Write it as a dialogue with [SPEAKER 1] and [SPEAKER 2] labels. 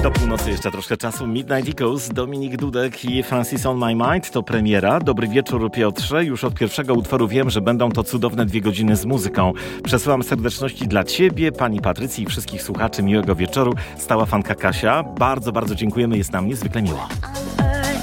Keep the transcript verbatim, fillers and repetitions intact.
[SPEAKER 1] Do północy jeszcze troszkę czasu. Midnight Echoes, Dominik Dudek i Francis on My Mind to premiera. Dobry wieczór, Piotrze. Już od pierwszego utworu wiem, że będą to cudowne dwie godziny z muzyką. Przesyłam serdeczności dla Ciebie, pani Patrycji i wszystkich słuchaczy. Miłego wieczoru. Stała fanka Kasia. Bardzo, bardzo dziękujemy. Jest nam niezwykle miło.